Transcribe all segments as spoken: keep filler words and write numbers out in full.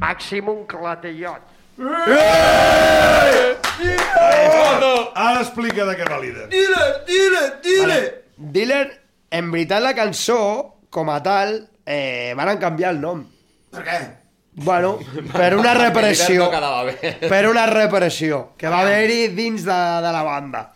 Maximum Clatellot. Ara explica de què va líder. Dile, dile, dile. Dealer, en veritat la cançó, com a tal, eh, van canviar el nom. Per què? Bueno, per una repressió. No quedava bé. Per una repressió que va haver-hi dins de, de la banda.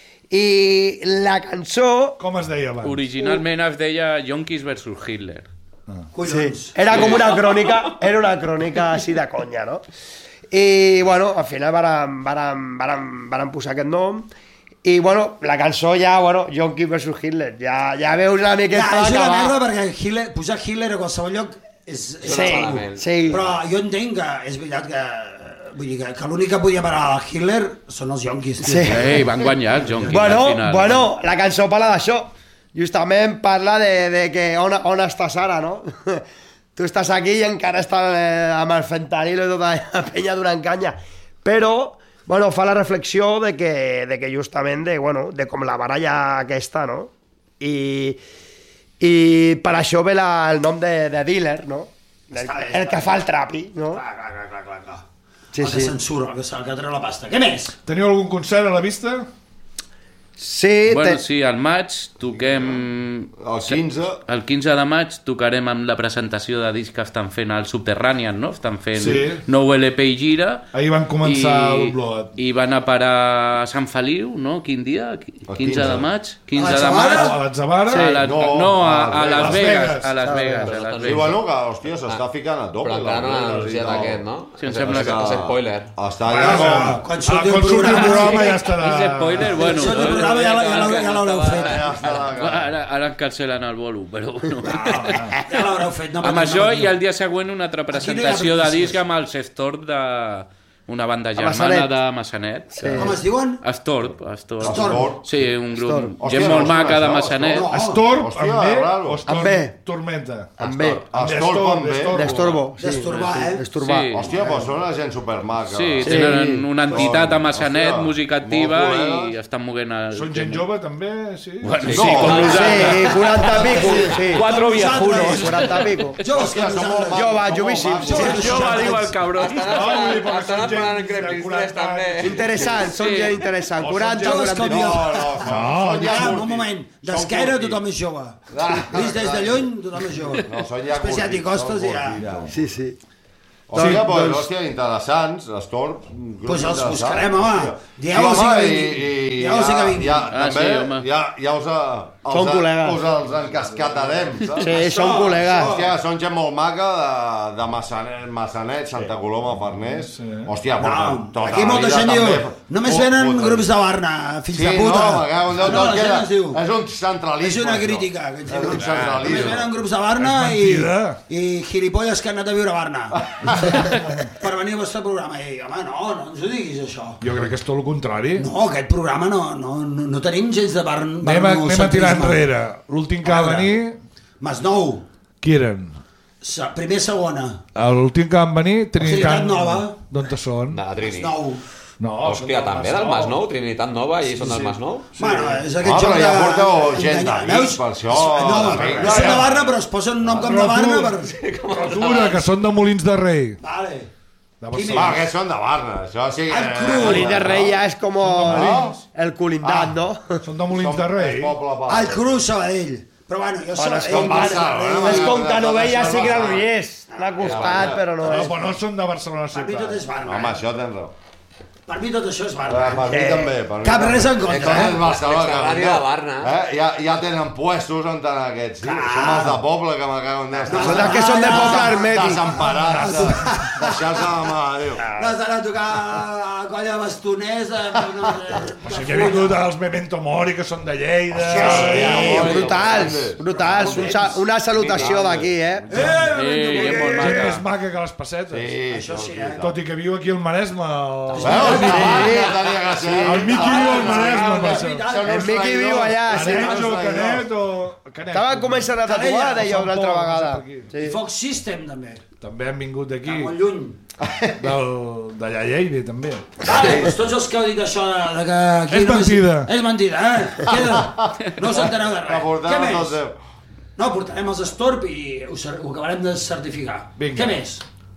I la cançó... Com es deia abans? Originalment es deia Yonkis versus Hitler. Collons. Sí, era com una crònica, era una crònica així de conya, no? I, bueno, al final varen, varen, varen, varen posar aquest nom i, bueno, la cançó ja, bueno, Yonki versus Hitler, ja, ja veus una miqueta Ja, és una acabar. merda perquè Hitler, posar Hitler a qualsevol lloc és... és Sí, sí. Però jo entenc que és veritat que... Vull dir que, que l'únic que podia parar a Hitler són els Yonkis. Sí. Ei, van guanyar els Yonkis Bueno, al final. bueno, la cançó parla d'això. Justament parla de, de que on, on estàs ara, no? Tu estàs aquí i encara estàs eh, amb el fentanil i tota la penya donant canya. Però, bueno, fa la reflexió de que, de que justament de, bueno, de com la baralla aquesta, no? I, i per això ve la, el nom de, de dealer, no? El, Està bé, el està que bé. fa el trapi, no? Clar, clar, clar, clar, clar, clar. Sí, el que sí. censura, el que, el que treu la pasta. Què més? Teniu algun concert a la vista? Sí, Bueno, te... sí, al maig toquem... El quinze... El quinze de maig tocarem amb la presentació de disc que estan fent al Subterranean, no? Estan fent Sí. nou L P i gira. Ahir van començar i, el Blood. I van a parar a Sant Feliu, no? Quin dia? quinze de maig? quinze de Atzavara? maig? A l'Atzavara? Sí, a la, No, no, a, a a Las Las Vegas. Vegas. A Las Ah, Vegas, però a Las no Sí, Vegas. bueno, que, hòstia, s'està ficant a tope. Però encara no l'han anunciat aquest, no? Sí, em És- sembla és- que- és spoiler. Està Bueno, allà com... Quan ah, surti el quan surti el programa, programa sí. ja estarà... És spoiler, bueno. Surti el programa ja, ja, l'heu- ja l'haureu fet. Ja està allà. Ara, ara em cancel·len el bolo, però bueno. Ja l'haureu fet. No Amb patiu, això no i patiu. el dia següent una altra presentació de disc amb el Sestorp de una banda germana Massanet. de Massanet. Sí. Com es diuen? Estorp, Estorp. Estorp. Sí, un grup. Estorp. Gent Hòstia, molt no, maca de no, Massanet. no. Estorp, Hòstia, amb B, raro. o Estorp, Amb B. Tormenta? Amb B. Estorp amb B. D'estorbo. Sí. D'estorbar, eh? D'estorbar. Sí. Hòstia, però són una gent supermaca. Sí, Sí. tenen una entitat a Massanet, Hòstia, música activa molt i col·legues. estan moguent el... Són gent jove, també? Sí. Bueno, sí, No, com no, nosaltres. Sí, quaranta pico. Sí. Cuatro viejunos. quaranta pico. Jo, Hòstia, són molt macos. Jo, va, són jovíssim. molt macos. Jo va, diu el cabrón. No, vull dir, perquè Estan són gent esperant en de Crepis quaranta tres, també. Interessant, són Sí. gent interessant. quaranta, joves quaranta com No, jo. no, són, són ja Ja, un curtis. moment. Són D'esquerra curtis. tothom és jove. Ah. Vist des de lluny, tothom és jove. No, són ja Després ja t'hi curtis, costes són i ja... curtis. Sí, sí. Hòstia, Doncs- pues, doncs- hòstia, interessants, l'Estorp. grups Pues els interessants. buscarem, home. Hòstia. Dieu-los Sí, que home, vinguin. i- i Dieu-los ja- que vinguin. Ja, Ah, també, sí, home. ja, ja us, a- els, Són col·legues. us els encascatarem, saps? Sí, són col·legues. Hòstia, són gent molt maca de, de Massanet, Massanet, Santa Coloma, Farners. Hòstia, porten No, tota aquí la molta vida gent diu, també. només Oh, venen puta. grups de Barna, fills Sí, de puta. no, me cago en Déu, No, tot la gent queda- ens diu. és un centralisme. És una això. crítica, que ens És un diuen. Només centralisme. venen grups de Barna És i, mentida. i gilipolles que han anat a viure a Barna per venir al vostre programa. I, home, no, no ens ho diguis, això. Jo crec que és tot el contrari. No, aquest programa no, no, no, no tenim gens de Barn, Anem a, anem a tirar enrere. L'últim que va A veure. venir, Masnou, qui eren? se- primer, segona. L'últim que van venir, Trinitat Trinitat Nova. D'on són? De la Trini. Masnou. No, Hòstia, també del Masnou, Trinitat Nova, i són del Masnou? Bueno, és Ah, aquest però joc ja de... porteu gent enganyar. d'amics, Veus? per això. No, d'amics. no són de Barna, però es posen un nom com de Però tu- Barna per... Però tu, que són de Molins de Rei. Vale. De Quin Barcelona. Va, que són de Barna, això sí que... El cru. Molins de Rei ja és com Molins. el culindat, no? Són de Molins de Rei. És poble, pa. El cru Sabadell. Però bueno, jo Bueno, és Sabadell... com Barcelona, És com que no veia Barcelona. sí que Granollers. Estan al costat, però no No, és. però no són de Barcelona Per mi tot ciutat. és Barna. Home, això tens raó. Per mi tot això és Eh, Barna. Per mi també. Per mi Cap també. res en Tot contra, és eh? Barcelona. L'extraradi que de Barna. Eh? Ja, ja tenen puestos on tenen aquests. Sí? Som els de poble que me cago en Déu. Són els que són de poble hermètic. Desemparats. de- Deixar-se de mà de Déu. No has d'anar a tocar a la colla de bastoners... eh, No, O sigui que he vingut els Memento Mori, que són de Lleida. Sí, brutals, brutals. Un sa- Una salutació d'aquí, eh? Sí, és molt Gent maca. més maca que les pessetes. Sí, Això sí, eh? Tot i que viu aquí al Maresme. El, Veus? Ah, tenia que ser. el Miqui viu al Maresme, per això. El Miqui viu allà, sí. Canet o Canet o... Canet. Estava començant a tatuar, deia una altra vegada. I Sí. Fox System, també. També han vingut d'aquí, Que molt lluny. del- d'allà a Lleida, també. Vale, doncs tots els que heu dit això de, de que... Aquí És només- mentida. És mentida, eh? Queda. No us entereu de Que res. portem Què a més? tot Déu. No, portarem els Estorp i ho, cer- ho acabarem de certificar. Vinga. Què més?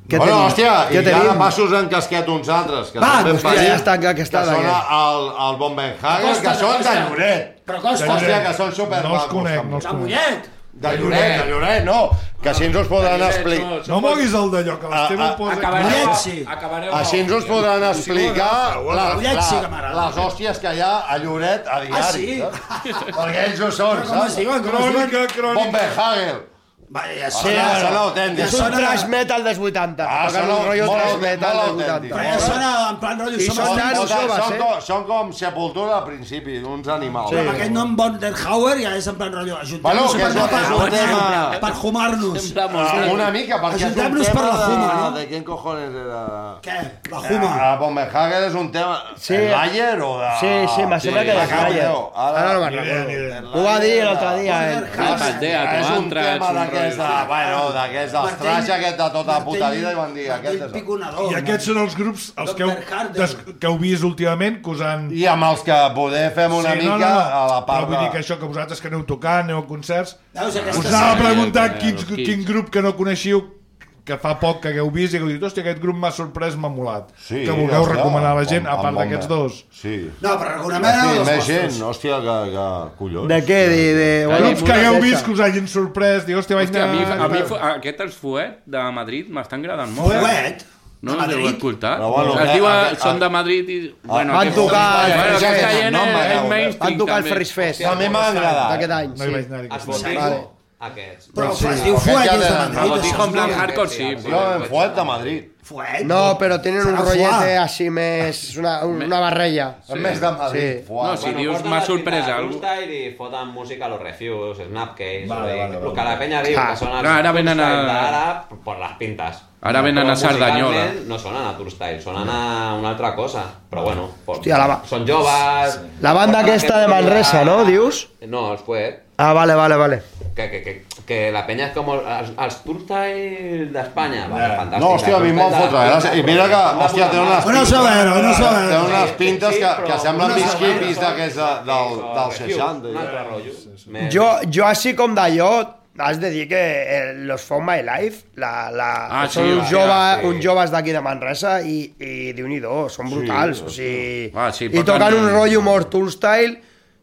Què Bueno, tenim? hòstia, Què i ja de tenim? passos en casquet uns altres, que Va, són ben hòstia, petits, ja està, que està que són d'aquest. el, el Bombenhagen, Costa, que són de Costa. Lloret. Però Costa. Hòstia, que són No els supermacos. conec, també. no els La conec. Mollet. De Lloret, de Lloret, no. Que així ens us podran explicar... No moguis el d'allò, que l'Esteve Ah, ho ah, posa... Acabareu, Mollet, sí. acabareu Així ens us podran explicar la, Mollet sí que la, m'agrada. les hòsties que hi ha a Lloret a diari. Ah, sí? Saps? Perquè ells ho són, Però com es saps? diuen? Com es diuen? Crònica, crònica. Bombenhagen. Va, ja Sí, sona, són ja autèntics. És un sona, trash metal dels vuitanta. Ah, Toquen són un rotllo molt- trash metal molt dels autèntics. però vuitanta. ja sona en plan rotllo. I som són els- nanos Són, joves, són, eh? com, són com Sepultura al principi, uns animals. Però amb aquest nom Bonderhauer ja és en plan rotllo. Bueno, Ajuntem-nos que és un- per, és un tema- per, per fumar-nos. Sembla molt Ah, bé. una mica, perquè és un Ajuntem-nos tema per la Huma, de... no? De quin cojones era... Què? La Huma. A Bombenhagen és un tema... Sí. El Layer o de... Sí, sí, me sembla que de de Slayer. Ara no me'n Ni idea, ni recordo. idea. Ho va dir l'altre dia, eh? Paldea, És com un Antrax, tema un d'aquests, de, rotllo. bueno, d'aquests dels Martell- trash aquest de tota la puta Martell- vida i van dir aquest Martell és el... piconador. I aquests són els grups els que heu, Doctor Harder. des, que heu vist últimament, que us han... I amb els que poder fem una Sí, mica no, no, no. a la part Però vull dir que de... això, que vosaltres que aneu tocant, aneu a concerts... Veus, aquesta Us anava a sèrie- preguntar eh, quin, els Kids. quin grup que no coneixiu, que fa poc que hagueu vist i que heu dit, hòstia, aquest grup m'ha sorprès, m'ha molat. Sí, que vulgueu hòstia, recomanar a la gent, amb- a part amb d'aquests bomba. dos. Sí. No, però alguna mena Sí, dels més vostres. gent, hòstia, que, que collons. De què? De, de, Grups que una hagueu festa. vist que us hagin sorprès, diu, hòstia, vaig Hòstia, a mi, anar... a mi fu- aquest els Fuet de Madrid m'estan agradant molt. eh? Fuet. No De els heu Madrid. escoltat? Però bueno, es que- diu, a- a- són de Madrid i... Bueno, Van aquest- tocar el Bueno, Fresh aquesta Fest. gent No és m'agrada. mainstream, Van tocar el també. Fresh Fest A mi m'ha agradat. d'aquest any, No hi vaig sí. anar-hi. Es botijo, Vale. aquests. Però Sí. es diu Aquest Fuet, ja és de té- Madrid. El botijo això. en plan hardcore, sí. Jo en Fuet de Madrid. Fuet. No, però tenen un Serà rotllet Fuet. així més... Una, una barrella. És més de Madrid. Sí. Fuet. No, si dius m'ha sorprès algú. Style i foten música a los Refuse, Snapcase, Vale, vale, vale, vale, vale. que la penya diu Ah, que són els no, ara venen a- Tourstyle d'ara per les pintes. Ara venen Però a Cerdanyola. musicalment No sonen a Tourstyle, sonen a una altra cosa. Però bueno, por- Hòstia, la va- són joves... La banda porten aquesta aquest de Manresa, rotllo no, dius? No, els Fuet. Ah, vale, vale, vale. Que, que, que, que la penya és com els, els Tourstyle d'Espanya. Vale, fantàstic. No, hòstia, a mi em van fotre, eh? I mira que, hòstia, té unes Bueno, saber, no saber. Té unes pintes que, però que semblen no mig saber, hippies saps? d'aquests de, del, del seixanta. Un altre rotllo. Més- Jo, jo així com d'allò, has de dir que eh, los Found My Life, la, la, Ah, són sí, uns, hòstia, joves, sí. uns joves d'aquí de Manresa i, i Déu-n'hi-do, són brutals. o sigui, Ah, sí, I porten- toquen un rotllo more tool style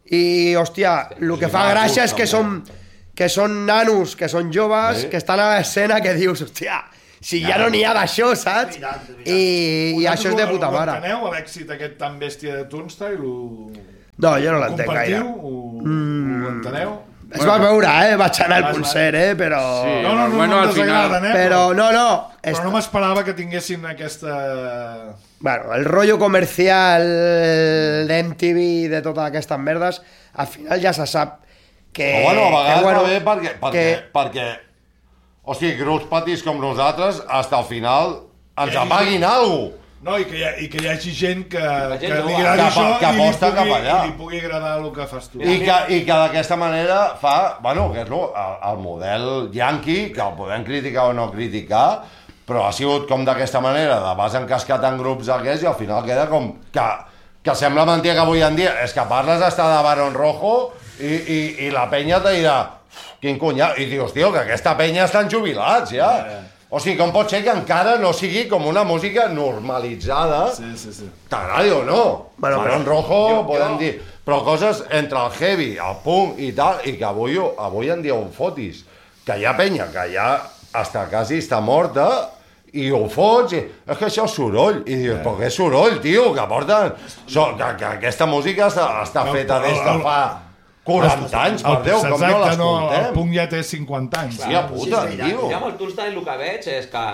i, hòstia, el que fa gràcia és que són, que són nanos, que són joves, que estan a l'escena que dius, hòstia, si ja no n'hi ha d'això, saps? I, i això és de puta mare. Enteneu l'èxit aquest tan bèstia de Turnstile? Ho No, jo no l'entenc gaire. compartiu? Ho, ho enteneu? Es va veure, eh? Vaig anar al concert, eh? Però... Sí. No, no, no, Bueno, no al em desagraden, eh? Però no, no. És... Però no m'esperava que tinguessin aquesta... Bueno, el rollo comercial de M T V i de totes aquestes merdes, al final ja se sap que... Però bueno, a vegades que, va bé perquè, perquè, que- perquè, o sigui, grups petits com nosaltres, fins al final ens apaguin alguna cosa. No, i que hi, ha, i que hi hagi gent que, gent que li jove. agradi Que això apa- que i, li aposta pugui, cap allà. i li pugui agradar el que fas tu. I que, i que d'aquesta manera fa, bueno, que és lo, el, el model yankee, que el podem criticar o no criticar, però ha sigut com d'aquesta manera, de vas encascat en grups aquests i al final queda com que, que sembla mentida que avui en dia és que parles hasta de Barón Rojo i, i, i la penya te dirà quin cunyà, i dius, tio, que aquesta penya estan jubilats ja. O sigui, com pot ser que encara no sigui com una música normalitzada, Sí, sí, sí. t'agradi o no? Bueno, Barón però- Rojo, jo- podem jo- dir, però coses entre el heavy, el punk i tal, i que avui, avui en dia ho fotis, que hi ha penya, que ja està quasi està morta, i ho fots, i és que això és soroll, i dius, però què és soroll, tio, que porten... So, que, que aquesta música està, està No, feta des de el- fa quaranta anys, per Déu, com no Exacte, no, el l'escoltem? punk ja té cinquanta anys. Hòstia puta, Sí, sí, tio. Jo amb el Tourstyle el que veig és que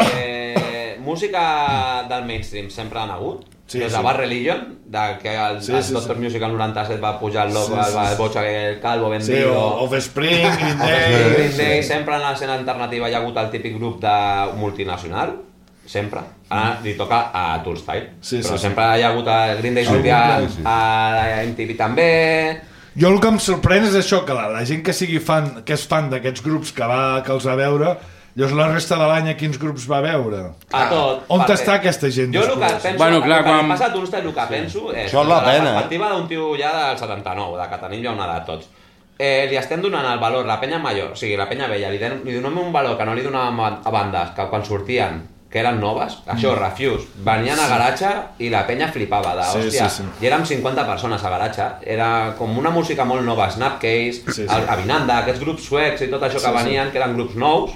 eh, música del mainstream sempre han hagut. Sí, Des de sí. Bad Religion, de que el, Sí, el sí, Doctor sí. Music al noranta-set va pujar el logo, Sí, sí, el, el sí. boig aquell calvo ben Sí, vivo. o Offspring, Green Green Day... Day, sempre en l'escena alternativa hi ha hagut el típic grup de multinacional, sempre. Ara li toca a Tourstyle, Sí, sí, però sí. sempre hi ha hagut el Green Day sortia Green Day, sí. a la M T V també. Jo el que em sorprèn és això, que la, la gent que sigui fan, que és fan d'aquests grups que va que els va veure, llavors la resta de l'any a quins grups va veure? A tot. On perquè està aquesta gent Jo el que després? penso, Bueno, clar, el que quan- em passa a Tourstyle, el que penso és... Això és la de pena, eh? La perspectiva d'un tio ja del setanta-nou, de que tenim ja una edat tots. Eh, li estem donant el valor, la penya major, o sigui, la penya vella, li, den, li donem un valor que no li donàvem a a bandes que quan sortien que eren noves, això, Refuse, venien a garatge i la penya flipava de, Sí, hòstia, sí, sí. i érem cinquanta persones a garatge, era com una música molt nova, Snapcase, Sí, sí. Avinanda, aquests grups suecs i tot això que venien, que eren grups nous,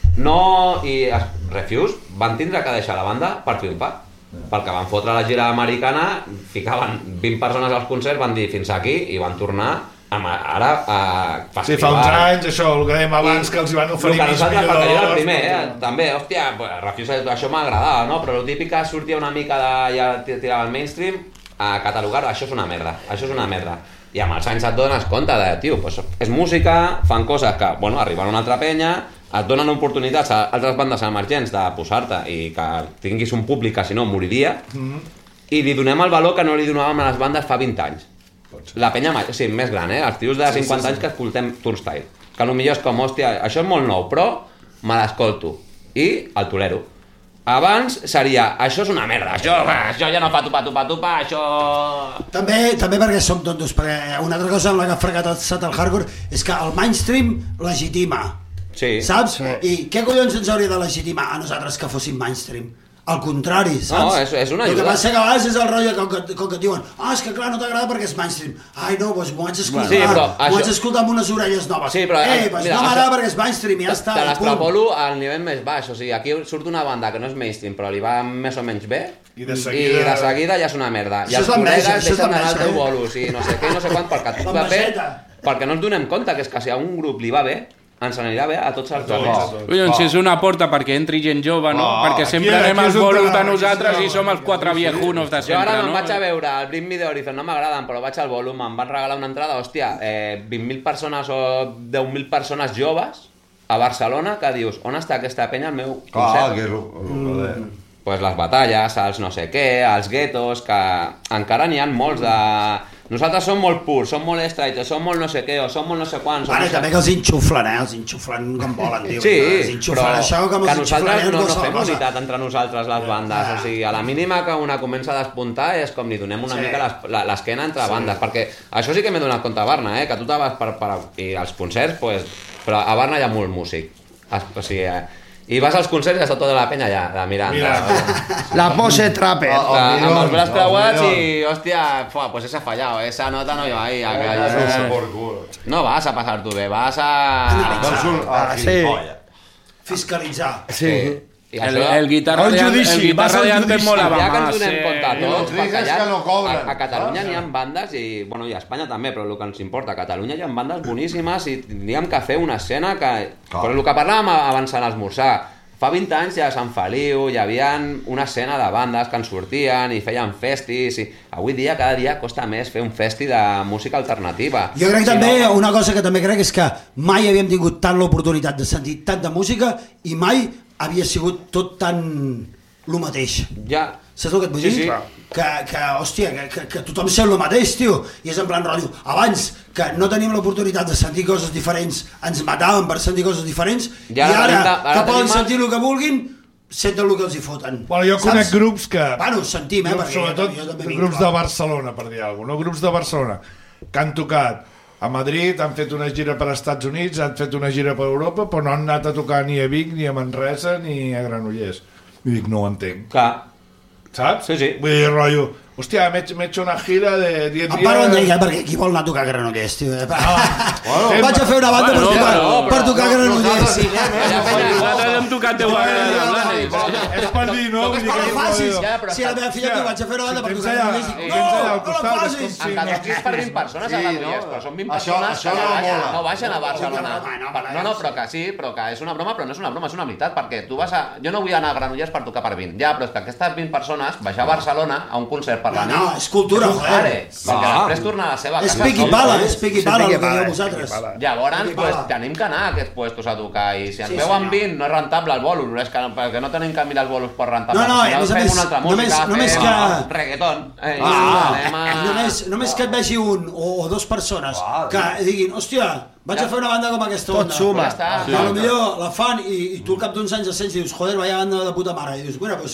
no, i es- Refuse van tindre que deixar la banda per triomfar, perquè van fotre la gira americana, ficaven vint persones als concerts, van dir fins aquí i van tornar amb, ara a festival. Sí, fa uns anys, això, el que dèiem abans, que els hi van oferir El que mig nosaltres, milió perquè jo era el dòlars. primer, eh? també, hòstia, pues, Refuse, això m'agradava, no? Però el típic que sortia una mica de, ja tirava el mainstream, a catalogar, això és una merda, això és una merda. I amb els anys et dones compte de, tio, pues, és música, fan coses que, bueno, arriben a una altra penya, et donen oportunitats a altres bandes emergents de posar-te i que tinguis un públic que si no moriria, Mm-hmm. i li donem el valor que no li donàvem a les bandes fa vint anys. La penya, o sigui, més gran, eh? Els tios de cinquanta anys que escoltem Turnstile. Que potser és com, hòstia, això és molt nou, però me l'escolto. I el tolero. Abans seria, això és una merda, això, això ja no fa tupa, tupa, tupa, això... També, també perquè som tontos, perquè una altra cosa en la que ha fracassat el hardcore és que el mainstream legitima, Sí. saps? I què collons ens hauria de legitimar a nosaltres que fóssim mainstream? Al contrari, saps? No, és- és una El que ajuda. passa que a vegades és el rotllo com que, com que et diuen ah, és que clar, no t'agrada perquè és mainstream. Ai, no, doncs m'ho haig d'escoltar, Sí, però m'ho això- haig d'escoltar amb unes orelles noves. Sí, però, eh, doncs mira, no m'agrada això- perquè és mainstream i ja està. Te i punt. l'extrapolo al nivell més baix, o sigui, aquí surt una banda que no és mainstream, però li va més o menys bé, I de seguida- i de seguida ja és una merda. I Això els és l'enveja, col·legues això és deixen d'anar al l'enveja, teu eh? bolus i no sé què, no sé quant, perquè a tu et va bé, L'envejeta. perquè no ens donem compte que és que si a un grup li va bé, ens anirà bé a tots els altres. Collons, si és una porta perquè entri gent jove, no? Ah, perquè sempre aquí- anem aquí als és on bolos de t'agrada, nosaltres aquí i és som on els quatre viejunos de Jo ara sempre, me'n no? vaig a veure el Bring Me The Horizon, no m'agraden, però vaig al volum, em van regalar una entrada, hòstia, eh, vint mil persones o deu mil persones joves a Barcelona que dius, on està aquesta penya al meu Clar, concert? que és el, el, el, Pues les batalles, els no sé què, els guetos, que encara n'hi ha molts de... Nosaltres som molt purs, som molt straight, som molt no sé què, o som molt no sé quants... som Bueno, no sé- també que els enxuflen, eh? Els enxuflen com volen, tio. Sí, els però enxuflen això com que els enxuflen nosaltres no, no qualsevol fem cosa. unitat entre nosaltres, les bandes. O sigui, a la mínima que una comença a despuntar és com li donem una Sí. mica les- la- l'esquena entre bandes, perquè això sí que m'he donat compte a Barna, eh? Que tu te vas per, per... I als concerts, pues, però a Barna hi ha molt músic. Es- O sigui, eh, i vas als concerts i està tota la penya allà, de mirant. Mira. de- La pose trapper. Ah, de- amb els braços el creuats millor. i, hòstia, fua, pues esa ha fallado, esa nota no iba ahí. a Eh, que- por culo. No vas a pasar tu bé, vas a... Doncs un... Ah, Ah, sí. sí. Fiscalitzar. Sí. I El, això- el guitarra A un de, an- judici, el guitarra vas al de antes judici. molava Ja que ens más. donem eh? compte a I tots, los perquè dices allà, que no cobren. a, a Catalunya n'hi ha bandes, i, bueno, i a Espanya també, però el que ens importa, a Catalunya hi ha bandes boníssimes i tindríem que fer una escena que... Clar. Però el que parlàvem abans a l'esmorzar, fa vint anys ja a Sant Feliu hi havia una escena de bandes que en sortien i feien festis, i avui dia cada dia costa més fer un festi de música alternativa. Jo crec Si també, no- una cosa que també crec és que mai havíem tingut tant l'oportunitat de sentir tanta música i mai havia sigut tot tan lo mateix. Ja, Saps el que et vull Sí, dir? sí. Que, que, hòstia, que, que, que tothom sent el mateix, tio. I és en plan rotllo. Abans, que no teníem l'oportunitat de sentir coses diferents, ens matàvem per sentir coses diferents, I i ara ara, tenim ta- ara que poden tenim- sentir el que vulguin, senten el que els hi foten. Bueno, jo conec Saps? grups que... Bueno, sentim, eh, grups, perquè sobretot jo, jo també vinc, grups clar. de Barcelona, per dir alguna cosa, no? Grups de Barcelona que han tocat a Madrid, han fet una gira per als Estats Units, han fet una gira per Europa, però no han anat a tocar ni a Vic, ni a Manresa, ni a Granollers. I dic, no ho entenc. clar. Saps? Sí, sí. Vull dir, rotllo, hòstia, m'he m'he hecho una gira de diez Em paro en días... llei, perquè qui vol anar a tocar Granollers, tio? Eh? Bueno, Vaig a fer una banda bueno, per tocar, però- per tocar però- Granollers. Sí, allà feia- Nosaltres hem tocat deu vegades a Blanes. És per dir, no? Vull dir No que la facis! Ja, però Si la meva filla diu, vaig a fer una banda per tens tocar allà- Granollers, tens no, allà al no costat, la és facis! com si- En Granollers per vint persones a Sí, Granollers, no? però són vint Això- persones això que no baixen, mola. no baixen a Barcelona. Home, no, Per- No, no, però que sí, però que és una broma, però no és una broma, és una veritat, perquè tu vas a... Jo no vull anar a Granollers per tocar per vint, ja, però és que aquestes vint persones, baixar a Barcelona a un concert per la nit... No, és cultura, és un joder. jare, perquè Ah. després tornar a la seva És casa... piqui sol. pala, és piqui pala el que pala, dieu és vosaltres. piqui pala. Llavors, Piqui pues, pala. tenim que anar a aquests puestos a tocar, i si ens Sí, veuen senyor. vint, no és rentable el bolo, és que, no- perquè no tenim que mirar els bolos per rentable. No, no, Al i a final més a fem més, una altra només- música, només fem que- reggaeton. Eh, Ah, anem a... només, només que et vegi un o, o dos persones Ah, que diguin, hòstia, vaig a fer una banda com aquesta Tot onda. suma. Ja està. Que potser la fan i, i tu al cap d'uns anys el sents i dius, joder, vaya banda de puta mare. I dius, mira, pues,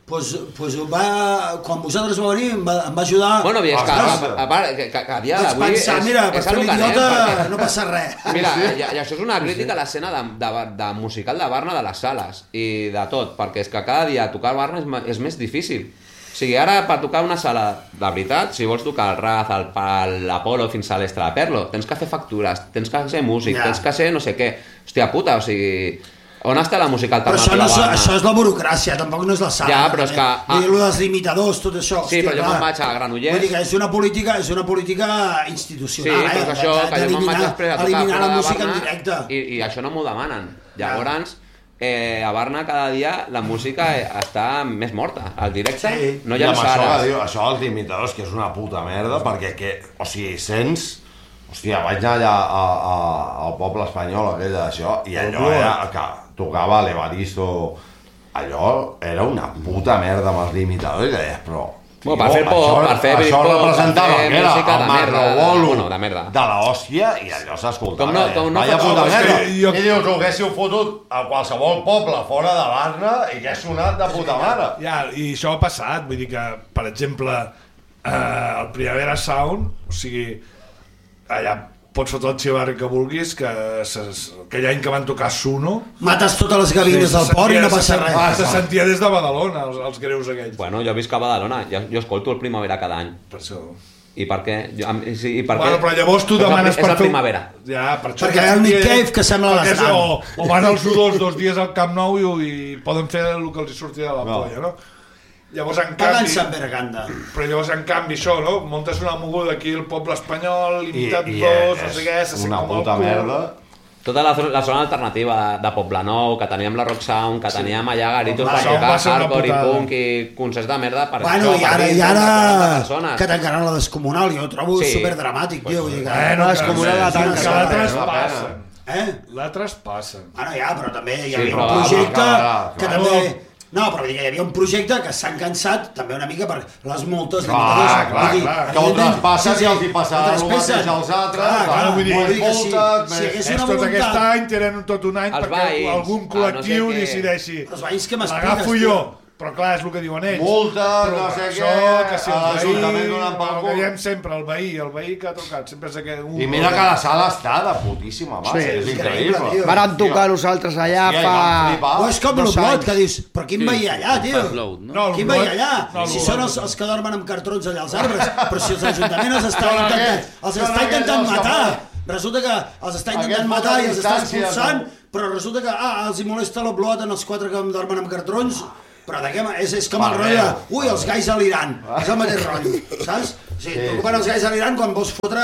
pues, pues va, quan vosaltres vau venir em va, em va ajudar... Bueno, i és que, Ostres. a, a part, que, que, que a dia Vaig d'avui és, pensar, mira, per és fer el que anem, l'idiota perquè- no passa res. Mira, i, i això és una crítica a l'escena de, de, de musical de Barna, de les sales i de tot, perquè és que cada dia tocar a Barna és, ma- és més difícil. O sigui, ara per tocar una sala de veritat, si vols tocar el Raz, el, el Apolo fins a l'Estra de Perlo, tens que fer factures, tens que ser músic, Ja. tens que ser no sé què. Hòstia puta, o sigui... On està la música Però això, alternativa no és, Barna? això és la burocràcia, tampoc no és la sala. Ja, però és també. que- Vull dir, lo dels limitadors, tot això. Sí, però jo clar. me'n vaig a Granollers. Vull dir que és una política, és una política institucional, Sí, però és això, eh? que jo me'n vaig després a tocar eliminar fora la de música en Barna directe. i, i això no m'ho demanen. Llavors, eh, a Barna cada dia la música eh, està més morta. Al directe Sí. no hi I ha amb això, que sales. diu, això dels limitadors, que és una puta merda, perquè, que, o sigui, sents... Hòstia, vaig anar allà a, a, al poble espanyol, aquell d'això, i allò era que tocava l'Evaristo, allò era una puta merda amb els limitadors, i deies, però... Bueno, per fer pop, això, per fer això Britpop, representava per fer que era música el de merda, Marrobolo bueno, de merda. de l'hòstia, i allò s'escoltava. Com no- deies, com no vaya fa- puta no, és merda. que jo- I dius, ho haguéssiu fotut a qualsevol poble fora de Barna i que ha sonat de puta mare. Ja, i això ha passat, vull dir que, per exemple, eh, el Primavera Sound, o sigui, allà pots fotre el xivarri que vulguis, que ses, aquell any que van tocar Suno... Mates totes les gavines del port i no passa se, res. Ah, se sentia des de Badalona, els, els greus aquells. Bueno, jo visc a Badalona, jo, jo escolto el Primavera cada any. Per això... I per què? Jo, am- sí, i per Bueno, què? però llavors tu És el demanes pri- per És el fer... Primavera. Ja, per això... Perquè hi ha el Nick Cave que sembla Perquè és- l'Estam. O, o van els jugadors dos dies al Camp Nou i, i poden fer el que els hi surti de la No. polla, no? Llavors, en Pagant canvi... Sant Berganda. Però llavors, en canvi, això, no? Montes una moguda aquí al poble espanyol, limitat I- i dos, és no sé què, se sent una com el puta cul. merda. Tota la, la zona alternativa de, de Poblenou, que teníem la Rock Sound, que teníem allà garitos per Això tocar va ser una hardcore i putada. punk i concerts de merda per Bueno, això, i ara, per i ara quaranta persones. que tancaran la descomunal, jo ho trobo Sí. superdramàtic, tio. Vull dir que... Bueno, les que, comunals la que tanquen. la No traspassen. Eh? La traspassen. Bueno, ja, però també hi Sí, havia però un va, projecte va, va, va, que va. també... No, però vull dir que hi havia un projecte que s'han cansat també una mica per les multes Clar, limitadores. clar, Vull dir, clar, que ho evidentment, traspassen i els hi passa ho el traspassen. mateix als altres, Clar, clar, clar, vull dir, vull dir que si, multes, si hi hagués És una tot aquest voluntat... any, tenen tot un any Els perquè veïns, algun ah, col·lectiu no sé què. decideixi. Els veïns que m'expliques, L'agafo tio. jo. Però clar, és el que diuen ells. multes, Però no sé això, què, que si a el l'Ajuntament veí, donant pel el que cul. diem sempre, el veí, el veí que ha tocat, sempre és aquest... Un... I mira que la sala està de putíssima mare, Sí, és increïble, increïble. tio. Vàrem tocar nosaltres allà Hòstia, i fa... vam flipar. O és com Dos l'Oblot, anys. que dius, però quin veí allà, tio? Fat Load, no? No, Quin l'Olot- veí allà? no, Si l'Olot són els, no. els que dormen amb cartrons allà als arbres, però si els ajuntaments els està Són intentant, aquests, els són està aquests intentant els que matar. fan. Resulta que els està Aquests intentant matar i els està distàncies, expulsant, no? però resulta que ah, els hi molesta l'Oblot en els quatre que dormen amb cartrons. Però de què, ma- és, és com el Per rotllo de, Déu. ui, els gais a l'Iran, és el mateix rotllo, saps? O sigui, preocupen els gais a l'Iran quan vols fotre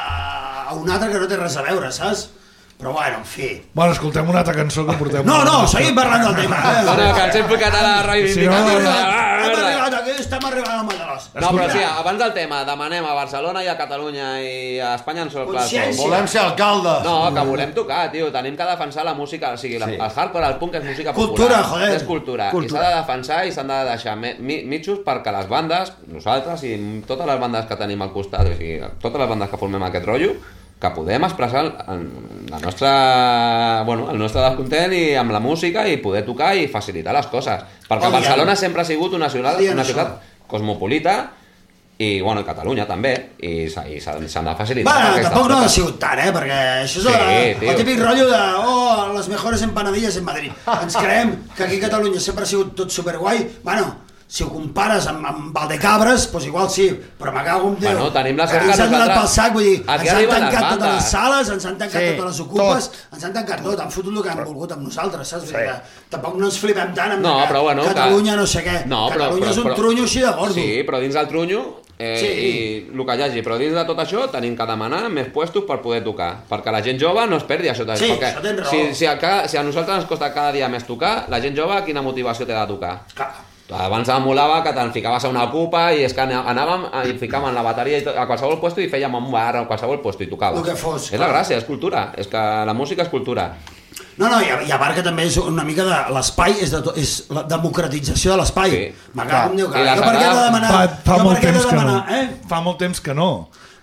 a a un altre que no té res a veure, saps? Però bueno, en fi. Bueno, escoltem una altra cançó que portem... No, no, seguim parlant del tema. Eh? Bueno, que ens hem ficat a la Sí, reivindicació. no, Hem no, de- arribat, hem arribat aquí, estem arribant al Matarós. No, però sí, abans del tema, demanem a Barcelona i a Catalunya i a Espanya en sol clar. Consciència. Volem ser alcaldes. No, que volem tocar, tio. Tenim que defensar la música, o sigui, la, Sí. el hardcore, el punk és música Cultura, popular. joder. És cultura. Cultura. I s'ha de defensar i s'han de deixar mi, mi, mitjos perquè les bandes, nosaltres i totes les bandes que tenim al costat, o sigui, totes les bandes que formem aquest rotllo, que podem expressar el, el, la nostra, bueno, el nostre descontent i amb la música i poder tocar i facilitar les coses. Perquè Odiem. Barcelona sempre ha sigut una ciutat, Odiem una això. ciutat cosmopolita i, bueno, i Catalunya també, i s'ha- i s'han s'han de facilitar. Bueno, aquestes tampoc no ha coses. sigut tant, eh? Perquè això és Sí, el, tio. el típic rotllo de oh, les mejores empanadilles en Madrid. Ens creiem que aquí a Catalunya sempre ha sigut tot superguai. Bueno, si ho compares amb, amb Valdecabres, doncs igual sí, però me cago en Déu. Bueno, tenim la sort Aquí que ens han donat nosaltres- pel sac, vull dir, aquí ens han arriben les tancat totes bandes. les sales, ens han tancat Sí, totes les ocupes, tot. ens han tancat tot, han fotut el que han volgut amb nosaltres, saps? Vull dir que tampoc no ens flipem tant amb No, que però bueno, que- Catalunya no sé què. No, però, Catalunya però, és un però, trunyo així de gordo. Sí, però dins del trunyo, eh, Sí. i el que hi hagi, però dins de tot això tenim que demanar més puestos per poder tocar, perquè la gent jove no es perdi això. Sí, perquè això tens raó. si, si, a, cada, si a nosaltres ens costa cada dia més tocar, la gent jove quina motivació té de tocar? Clar. Abans em molava que te'n ficaves a una ocupa i és que anàvem i ficàvem la bateria i tot, a qualsevol puesto i fèiem un bar a qualsevol puesto i tocava. El que fos, És la clar. gràcia, és cultura, és que la música és cultura. No, no, i a, i a part que també és una mica de l'espai, és, de, to- és la democratització de l'espai. Sí. Me cago en Déu, que I la jo per què he de Sagrada- demanar... Fa, fa, jo molt per què he de temps que no. demanar, eh? Fa molt temps que no.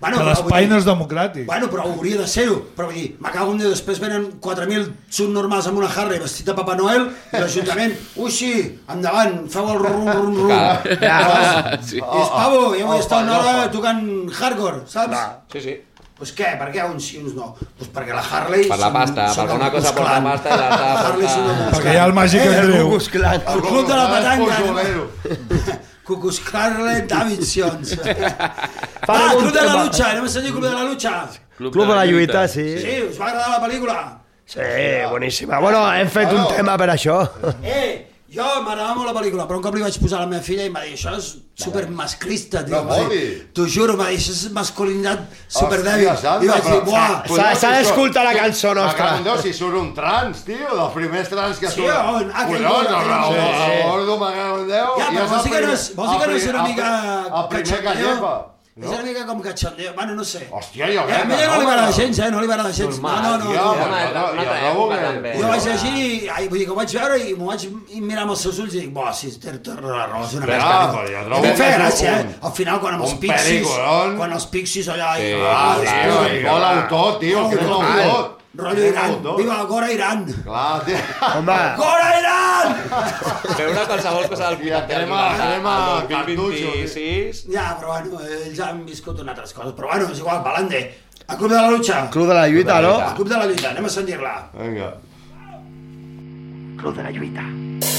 Bueno, Que però l'espai vull dir- no és democràtic. Bueno, però hauria de ser-ho. Però vull dir, me cago en Déu, després venen quatre mil subnormals amb una Harley vestit de Papa Noel i l'Ajuntament, ui sí, endavant, feu el rum rum rum. Clar. Ja, Sí. I és pavo, ja vull Oh, estar una hora oh. tocant hardcore, saps? Sí, sí. Pues què? Per què uns sí i uns no? Pues perquè la Harley... Per la són- pasta, són perquè el una cosa Ku Klux porta Klan. pasta i l'altra La Harley porta- són el Ku Klux Perquè hi ha el màgic Eh, Andreu. Ku Klux Klan. El club de la petanca. Pujolero. Cucus Carlet Davidsons. Farem Ah, un Club de la tema. Lucha, anem a sentir Club de la Lucha. Club de la lluita, sí. Sí, us va agradar la pel·lícula? Sí, boníssima. Bueno, hem fet un tema per això. Eh, jo m'agradava molt la pel·lícula, però un cop li vaig posar a la meva filla i em va dir, això és super masclista, tio. No Em va dir, moli. T'ho juro, em va dir, això és masculinitat super Hòstia dèbil. santa, I vaig dir, però- buah. Pues S'ha- no, s'ha si d'escoltar surt- la cançó nostra. Me cago en Déu, si surt un trans, tio, dels primers trans que Sí, surt. on? Ah, aquell Collons, gordo, el aquell Raúl, gordo. el gordo, me cago en Déu. Ja, i però és vols el dir que no és, primer- vols dir que no és el una pri- mica el primer que cachondeo? lleva. És una mica com cachondeo, bueno, no sé. Hòstia, jo Eh, crec a mi que no li no, va agradar però- gens, eh, no li va agradar gens. No, Normal, no, no. tio, tio. però- Una altra, jo una altra trobo època que- també. Jo vaig llegir, ai, vull dir que ho vaig veure i m'ho vaig mirar amb els seus ulls i dic, buah, sí, té té la raó, és una Però, merda. però jo I trobo em que feia és gràcia, un- eh? Al final, quan amb els un pixis, peliculón. quan els pixis allà... Sí, i- Ah, clar, tio, clar, i vol tot, tio, que vol tot. Rotllo Iran, viva la Gora Iran. Clar, tio. Home, Gora Iran! Veure qualsevol cosa del I entrem a- entrem a dos mil vint-i-sis... Ja, però bueno, ells han viscut unes altres coses. Però bueno, és igual, Balande. El Club de la Lucha. Club de la lluita, no? El Club de la Lluita, anem a sentir-la. Vinga. Club de la lluita.